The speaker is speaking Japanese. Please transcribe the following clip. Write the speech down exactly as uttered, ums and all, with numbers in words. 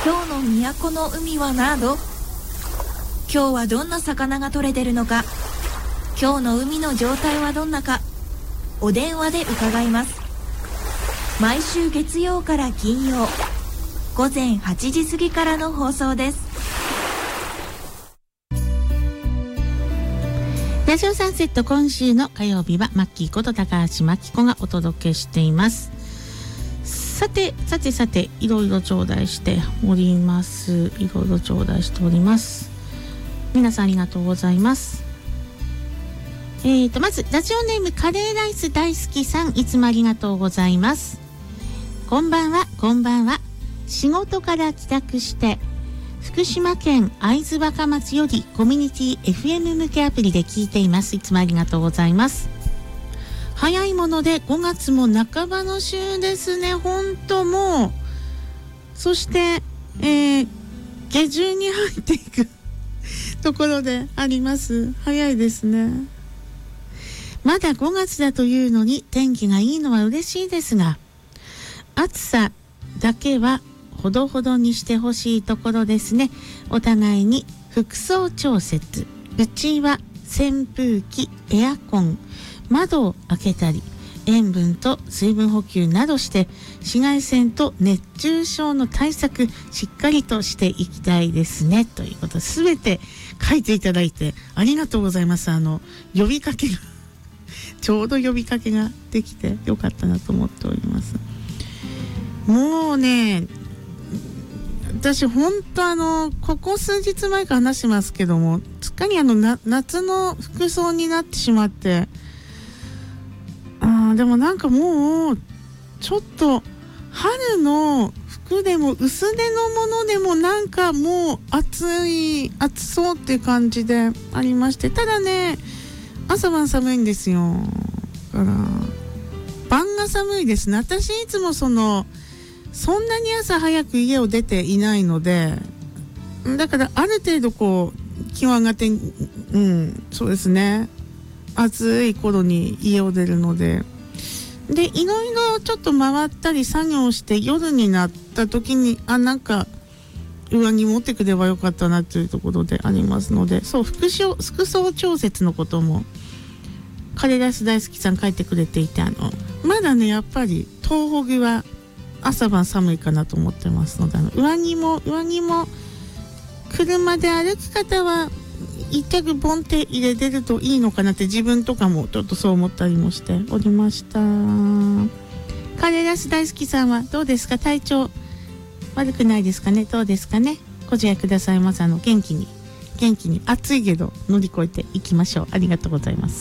今日の都の海は何度？今日はどんな魚が取れてるのか、今日の海の状態はどんなか、お電話で伺います。毎週月曜から金曜午前はちじ過ぎからの放送です。 ラジオサンセット、今週の火曜日はマッキーこと高橋真紀子がお届けしています。さてさてさて、いろいろ頂戴しておりますいろいろ頂戴しております皆さんありがとうございます。えーとまずラジオネームカレーライス大好きさん、いつもありがとうございます。こんばんはこんばんは。仕事から帰宅して福島県会津若松よりコミュニティ エフエム 向けアプリで聞いています。いつもありがとうございます。早いものでごがつも半ばの週ですね。本当もう、そして、えー、下旬に入っていくところであります。早いですね。まだごがつだというのに天気がいいのは嬉しいですが、暑さだけはほどほどにしてほしいところですね。お互いに服装調節、うちは扇風機、エアコン、窓を開けたり、塩分と水分補給などして紫外線と熱中症の対策しっかりとしていきたいですね、ということすべて書いていただいてありがとうございます。あの呼びかけがちょうど呼びかけができてよかったなと思っております。もうね、私本当あのここ数日前から話しますけども、すっかりあのな夏の服装になってしまって、あでもなんかもうちょっと春の服でも薄手のものでもなんかもう暑い暑そうっていう感じでありまして、ただね朝晩寒いんですよ。だから晩が寒いですね。私いつもそのそんなに朝早く家を出ていないので、だからある程度こう気温上がってうんそうですね、暑い頃に家を出るので、でいろいろちょっと回ったり作業して夜になった時にあなんか上着持ってくればよかったなというところでありますので、そう服装服装調節のこともカレーライス大好きさん書いてくれていて、あのまだねやっぱり東北は朝晩寒いかなと思ってますので、あの上着も上着も車で歩く方は一着ボンって入れてるといいのかなって自分とかもちょっとそう思ったりもしておりました。カレーラス大好きさんはどうですか？体調悪くないですかね？どうですかね？ご自愛くださいます。あの元気に元気に暑いけど乗り越えていきましょう。ありがとうございます。